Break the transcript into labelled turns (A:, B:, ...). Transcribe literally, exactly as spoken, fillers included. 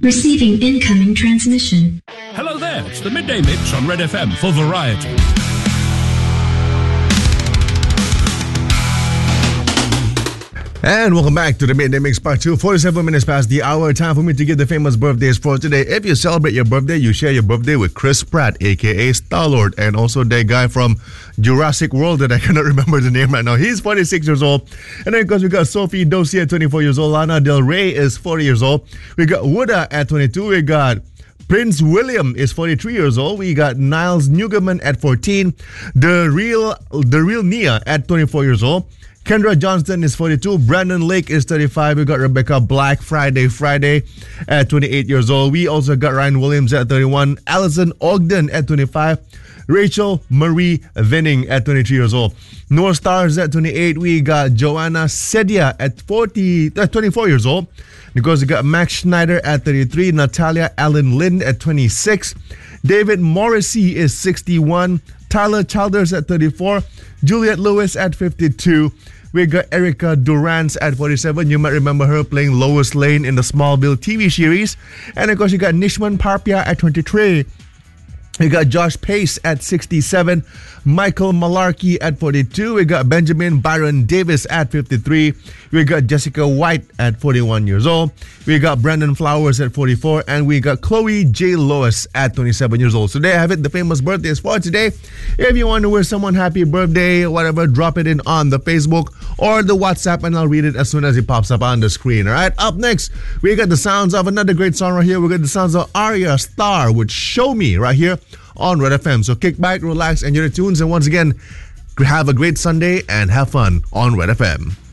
A: Receiving incoming transmission.
B: Hello there, it's the Midday Mix on Red F M for Variety.
C: And welcome back to the Midday Mix Part two. forty-seven minutes past the hour. Time for me to give the famous birthdays for today. If you celebrate your birthday, you share your birthday with Chris Pratt, aka Star-Lord, and also that guy from Jurassic World that I cannot remember the name right now. He's forty-six years old. And then of course we got Sophie Dosia at twenty-four years old. Lana Del Rey is forty years old. We got Wooda at twenty-two. We got Prince William is forty-three years old. We got Niles Newgerman at fourteen. The real, the real Nia at twenty-four years old. Kendra Johnston is forty-two. Brandon Lake is thirty-five. We got Rebecca Black, Friday Friday at twenty-eight years old. We also got Ryan Williams at thirty-one. Alison Ogden at twenty-five. Rachel Marie Venning at twenty-three years old. North Stars at twenty-eight. We got Joanna Sedia at forty, uh, twenty-four years old. Because we got Max Schneider at thirty-three. Natalia Allen Lynn at twenty-six. David Morrissey is sixty-one. Tyler Childers at thirty-four. Juliette Lewis at fifty-two. We got Erica Durance at forty-seven. You might remember her playing Lois Lane in the Smallville T V series. And of course, you got Nishman Parpia at twenty-three. We got Josh Pace at sixty-seven. Michael Malarkey at forty-two. We got Benjamin Byron Davis at fifty-three. We got Jessica White at forty-one years old. We got Brandon Flowers at forty-four. And we got Chloe J. Lois at twenty-seven years old. So there I have it, the famous birthdays for today. If you want to wish someone happy birthday, whatever, drop it in on the Facebook or the WhatsApp and I'll read it as soon as it pops up on the screen. All right, up next, we got the sounds of another great song right here. We got the sounds of Arya Starr with Show Me right here on Red F M. So kick back, relax, and your tunes. And once again, have a great Sunday and have fun on Red F M.